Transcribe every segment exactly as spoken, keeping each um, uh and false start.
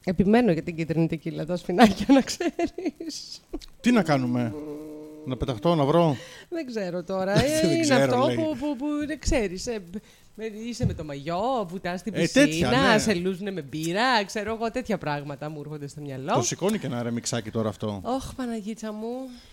Επιμένω για την κίτρινη τεκίλα, τα σφινάκια, να ξέρεις. Τι να κάνουμε, να πεταχτώ, να βρω. Δεν ξέρω τώρα. Ε, Δεν είναι ξέρω, αυτό λέει. που, που, που δεν ξέρεις. Ε, είσαι με το μαγιό, βουτάς στην Ε, πισίνα, τέτοια, ναι. σε λούζουνε με μπύρα, ξέρω εγώ, τέτοια πράγματα μου έρχονται στο μυαλό. Το σηκώνει και ένα ρεμιξάκι τώρα αυτό. Ωχ, Παναγίτσα μου.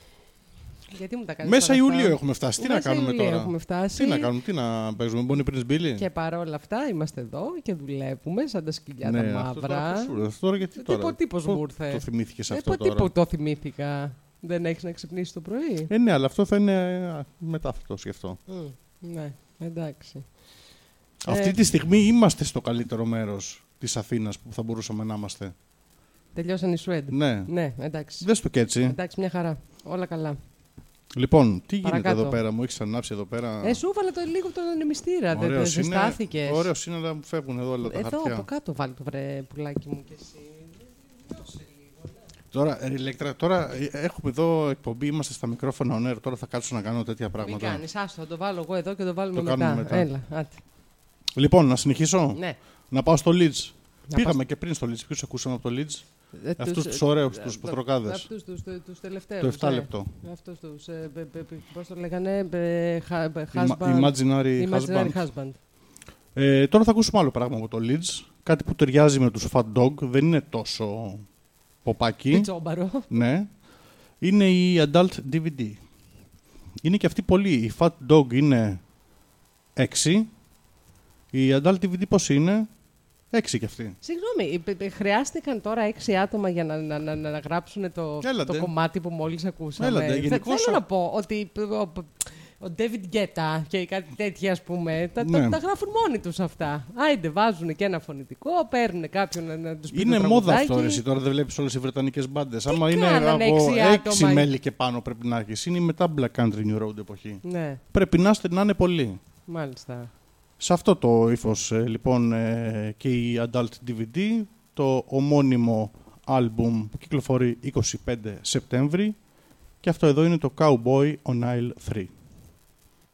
Γιατί μου τα κάνεις Μέσα όλα αυτά? Ιούλιο έχουμε φτάσει. Τι Μέσα να κάνουμε Ιουλίου τώρα. έχουμε φτάσει. Τι να κάνουμε, τι να παίζουμε, Bonnie Prince Billy. Και παρόλα αυτά είμαστε εδώ και δουλεύουμε σαν τα σκυλιά Ναι, τα αυτό τώρα μαύρα. πώς σου ήρθε, τώρα γιατί τώρα. Τι πώς μου ήρθε. Το θυμήθηκες Ε, αυτό πω, τώρα. τι που το θυμήθηκα. Δεν έχεις να ξυπνήσεις το πρωί. Ε, ναι, αλλά αυτό θα είναι α, μετά αυτό το σκεφτώ. Mm, ναι, εντάξει. Αυτή Ε, τη στιγμή είμαστε στο καλύτερο μέρος της Αθήνας που θα μπορούσαμε να είμαστε. Τελειώσαν οι Σουέντ. Ναι. Ναι, εντάξει. Δες το και έτσι. Εντάξει, μια χαρά. Όλα καλά. Λοιπόν, τι γίνεται Παρακάτω. εδώ πέρα, μου έχεις ανάψει εδώ πέρα. Ε, σου έβαλα το λίγο τον ανεμιστήρα. Δεν Ωραίος είναι, ζεστάθηκες. ωραίος είναι, αλλά μου φεύγουν εδώ όλα τα Εδώ χαρτιά. από κάτω βάλει το βρε πουλάκι μου κι εσύ. Δώσε λίγο. Τώρα, ρε, Ηλέκτρα, τώρα ε, έχουμε εδώ εκπομπή, είμαστε στα μικρόφωνα on air, τώρα θα κάτσω να κάνω τέτοια Μην πράγματα. κάνεις, άστο, θα το βάλω εγώ εδώ και το βάλουμε Το μετά. κάνουμε μετά. Έλα, άτε. Λοιπόν, να συνεχίσω. Ναι. Να πάω στο Leeds. Να Πήγαμε πας- και πριν στο Leeds. Ποιους ακούσαμε από το Leeds? Ε, Αυτούς τους- τους ωραίους, ε, τους ε, πετροκάδες. Αυτούς τους, τους, τους τελευταίους. Το εφτά ε. λεπτό. Αυτούς τους, ε, μπε- μπε- μπε- πώς το λέγανε, μπε- χα- μπε- Ima- husband. Imaginary Imaginary Husband. husband. Ε, τώρα θα ακούσουμε άλλο πράγμα από το Leeds. Κάτι που ταιριάζει με τους Fat Dog. Δεν είναι τόσο ποπάκι. Πιτσόμπαρο. Ναι. Είναι η Adult ντι βι ντι. Είναι και αυτή πολύ. Η Fat Dog είναι έξι. Η Adult ντι βι ντι πώς είναι? έξι κι αυτή. Συγγνώμη, ε, ε, χρειάστηκαν τώρα έξι άτομα για να, να, να, να γράψουν το, Έλατε. το κομμάτι που μόλις ακούσαμε. Έλατε, Θε- γενικώς Θέλω ο- να πω ότι ο, ο David Guetta και κάτι τέτοια, ας πούμε, τα, Ναι. τα, τα γράφουν μόνοι τους αυτά. Άιντε, βάζουν και ένα φωνητικό, παίρνουν κάποιον να, να τους πει Είναι το μόδα τραγουδάκι. αυτό, ρε, εσύ. Τώρα δεν βλέπεις όλες οι βρετανικές μπάντες. Άμα είναι κάνανε από έξι έξι άτομα? μέλη και πάνω πρέπει να έχεις. Είναι η μετά Black Country New Road εποχή. Ναι, Πρέπει να, είστε, να είναι πολλοί. μάλιστα. Σε αυτό το ύφος ε, λοιπόν ε, και η Adult ντι βι ντι, το ομώνυμο άλμπουμ που κυκλοφορεί είκοσι πέντε Σεπτέμβρη, και αυτό εδώ είναι το Cowboy on Aisle τρία.